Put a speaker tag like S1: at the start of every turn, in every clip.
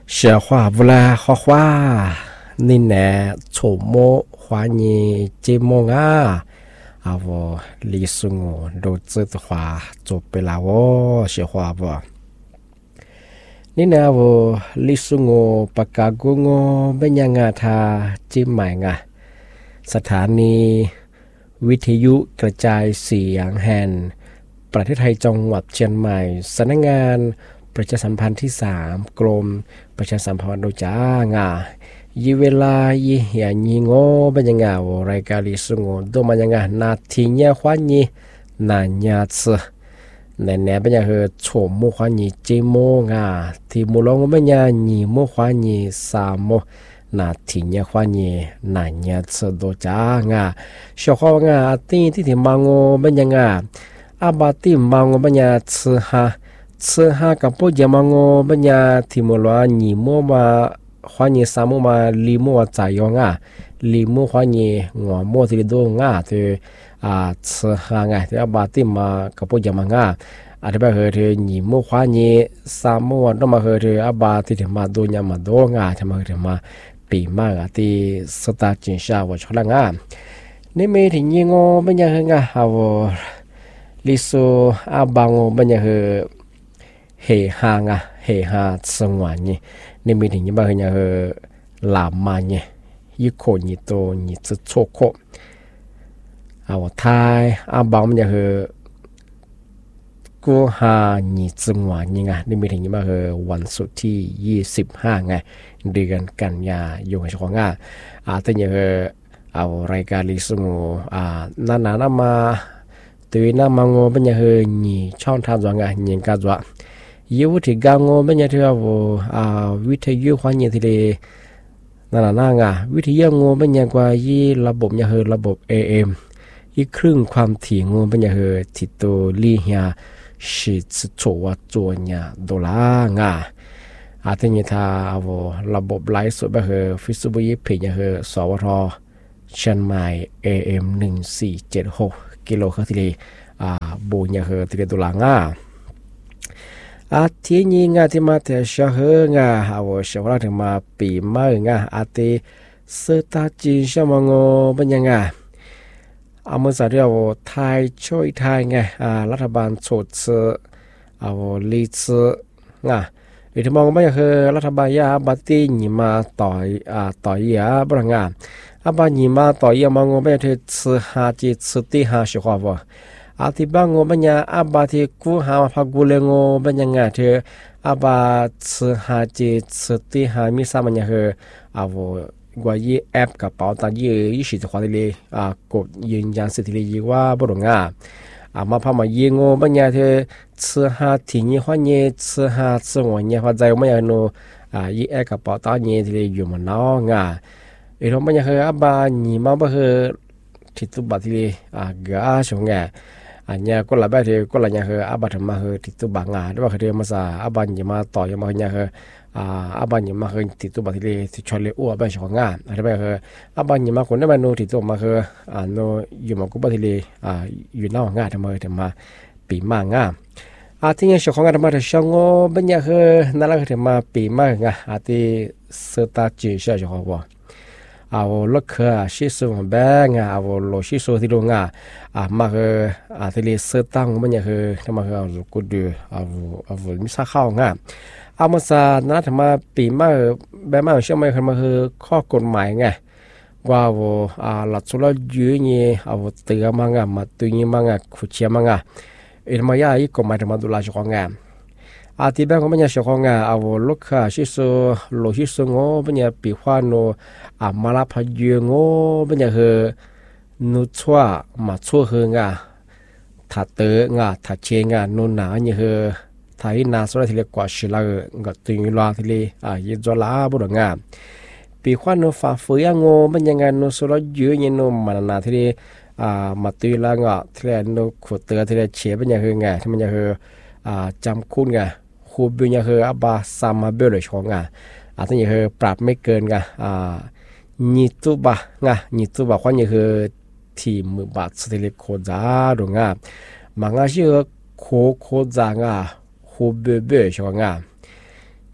S1: 小花不啦，花花，你呢？丑么花你节目啊？啊，我李叔我都知的话做不了哦，小花不？你呢？我李叔我ปากกากู我เป็นยังไงท่าจิ้มใหม่ไงสถานีวิทยุกระจายเสียงแห่งประเทศไทยจังหวัดเชียงใหม่สำนักงานประชาสัมพันธ์ที่3กรมประชาสัมพันธ์โดจ้างายีเวลายีเหียยีโง่เป็นยังไงรายการลิสงโดมันยังไงนาทีเนี้ยขวัญยีนานยาซึในแนวเป็นยังไงโฉมมุขวัญยีเจโมงาที่มุลงเป็นยังยีมุขวัญยีสามโมนาทีเนี้ยขวัญยีนานยาซึโดจ้างาชอบเขางาที่ที่มังโง่เป็นยังไงอาบาติมังโง่เป็นยังซึฮะ吃哈个不结嘛我们家题目了你么嘛欢迎三么嘛李么咋样啊李么欢迎我么这里都啊对啊吃哈啊对把地嘛个不结嘛啊啊这边和这你么欢迎三么那么和这啊把这里嘛都呀嘛都啊他们这嘛比嘛啊的四大景下我出来啊你没听见我们家和啊我李叔啊帮我们家和เฮฮางะเฮฮาสงวนนี่นี่มีถึงยังบ่เฮยเฮลามานี่ยิโคนี่โตนี่จะโชโคเอาทายอาบางมันจะเฮกูฮานี่สงวนนี่ไงนี่มีถึงยังบ่เฮวันศุกร์ที่25ไงเดือนกันยายนของงาแต่ยังเฮเอารายการลิสงนานามาตัวน้ำมังโง่เป็นยังเฮนี่ช่องทางจงนี่กาจวะยูที่กางโง่เป็นยังที่ว่าวิทยุความยิ่งที่เลยนั่นน่ะไงวิทยุโง่เป็นยังกว่ายี่ระบบยังเฮระบบ AM ยี่ครึ่งความถี่โง่เป็นยังเฮที่ตัวลีเฮียสิจะโชว์ว่าตัวเนี่ยดอลลาร์ไงที่นี่ถ้าระบบไลฟ์สดแบบเฮฟิสบุยเพย์ยังเฮสวทเชียงใหม่ AM 1476กิโลเฮิรตซ์ที่เลยบูยังเฮที่เลยดอลลาร์ไงที่นี่งาที่มาเทชะเฮงาเชวราถึงมาปีมางาที่สตาจินชะมังโงเป็นยังไงเมื่อสัปดาห์ไทยช่วยไทยไงรัฐบาลโฉดลีงาอีกมองไม่ยังคือรัฐบาลยาบัติญิมาต่อยยาบรังงาบัติญิมาต่อยยามังโงไม่ยังคือหาจิตติหาชิควาวที่บางงบัญญาอาบาที่กูหาพักกุเลงบัญญังเธออาบาสหาจิสติหามิสามัญญาเฮกว่ายี่แอปกับเป๋าตังยี่สิบขวดเลยกดยืนยันสิทธิเลยว่าบรุงมาพามายิงบัญญาเธอสหาที่ยี่ห้อยี่สหาสงวนยี่ห้อใจไม่ยังโนยี่แอปกับเป๋าตังยี่ที่เลยอยู่มันน้องอีกทั้งบัญญาเฮอาบายี่มาบ่เฮที่ตุบัติเลยกาชงอันนี้ก็ละแบบที่ก็ละเนี่ยคืออาบัติมาคือติดตัวบางด้วยว่าคือมาซาอาบันยมาต่อยมาเนี่ยคืออาบันยมาคือติดตัวบัติเลยที่ชนเลยอ้วแบบชงอะไรแบบคืออาบันยมาคนได้มาโนติดตัวมาคือโนอยู่มากุบัติเลยอยู่นอกทำไมปีมที่เนี่ยชงทำไมถึงชงเป็นเนี่ยคือนั่นแหละคือมาปีมาที่สตาร์จีเช่ชงว่าลูกชิสุแบงลูกชิสุที่โรงมาคือที่เลือตั้งมันยังคือทำไมคือลูกดูมิซาเข้ามาซานั่นทำไมปีมาแบบมาเชื่อไหมคือมาคือข้อกฎหมายว่าหลักสุดแล้วยืนนี่เตือนมาตุยขุดเชี่ยอีกมาย่าอีกกฎหมายทำไมดูแลชงที่แบงก์มันยังชงลูกชิสุลูกชิสุงมันยังปีขวานโนมาลาพยุงมันยังคือนุชว่ามาช่วยถ้าเตอถ้าเชงนู่นน่ะนี่คือถ้าอินาสุดที่เรียกว่าชิลาก็ตึงลาที่เลยยิ่งจลาบุรุษปีขวานโนฟ้าฟื้นมันยังนุสุดยืนโนมันน่ะที่เลยมาตุยลาที่เลยโนขุดเตอที่เลยเชมันยังคือที่มันยังคือจำคุณคูบิยังคืออาบาซามาเบลเลยชงที่ยังคือปรับไม่เกินนิตุบะนิตุบะความยังคือทีมือบาทสติลิโคจาดงมังชื่อโคจาคูเบเบชง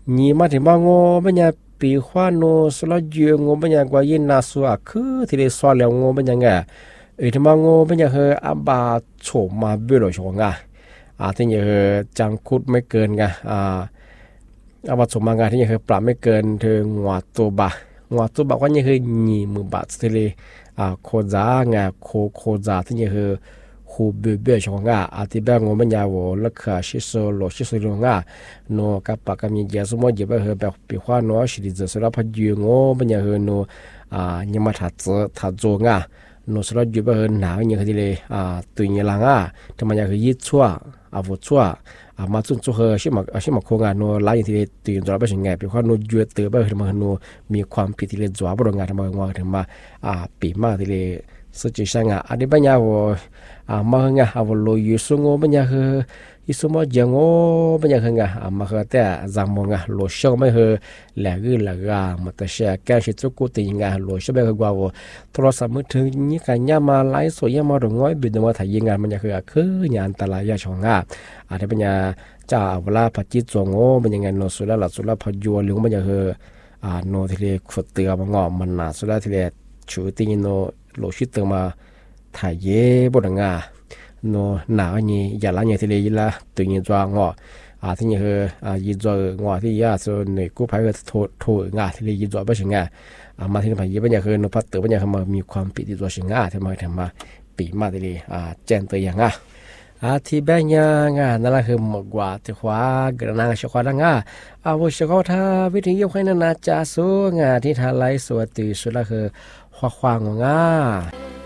S1: nhị mà thì bao ngô bây giờ bị khoa nô số là dừa ngô bây giờ qua yên na xua cứ thì để xóa leo ngô bây giờ nghe thì bao ngô bây giờ hơi ba chỗ mà biết rồi chỗ nghe thì nhưจังคุดไม่เกินไงba chỗ mà nghe thì nhưปรับไม่เกินถึงหัวตัวบะว่าnhư nhịมือบาทที่เลยโคจ้าไงโคจ้าที่nhưหูเบื่อชงง่ะที่แบบงงมันยาวลักขาชิโซโลลงง่ะโนกับปากกับมีเยสมอจีแบบแบบปีขวานโนสิริจะสลับพัดยูงมันยาวโนยังมาถัดโจง่ะโนสลับยูแบบหนาวยังที่เลยตุยยังลังทำไมยาวยี่ชั่ววุชั่วมาจุนจุชิมาโคงโนหลายอย่างที่ตุยจอแบบยังไงปีขวานโนยูเตอร์แบบมันโนมีความผิดที่เลยจวบรงงานทำไมงอถึงมาปีมากที่เลยสุดที่ช่างอันนี้ปัญญามาเฮงโลยุสงปัญญาอิสมอจังปัญญาเฮงมาแต่จังมงโลช่องไม่แหลกมาแต่เสียแก่ชิดจุกุติงโลช่องไม่กว่าโทรศัพท์มือถือนี่กันยามาไลฟ์สดยามาดงอยบิดมาถ่ายงานปัญญาคืองานอันตรายช่องอันนี้ปัญญาจ้าเวลาปัจจิตจงปัญญาเงินโนสุดละพยัวหรือปัญญาโนที่เรียกขุดเตือมางอมันน่ะสุดละที่เรียกชูติงโนโลชิตเตอร์มาถ่ายเย่บดงโนหนาวนี่อย่าละเนี่ยที่เลยละตัวนี้จ้างที่นี่ยีจ้างที่ยาส่วนในกู้ภัยก็โทที่เลยยีจ้าไม่ใช่มาที่นี่พายเป็นอย่างโนพัดเตอร์เป็นอย่างมามีความปิดที่ตัวชิงที่มาทำมาปีมาที่เลยแจ้งตัวอย่างที่แบงยังนั่นแหละคือหมกว่าที่ขวากระนางชควาดังวุชกท่าวิธียกให้นานาจาสูที่ทาไลสวัสดีสุดละคือควาง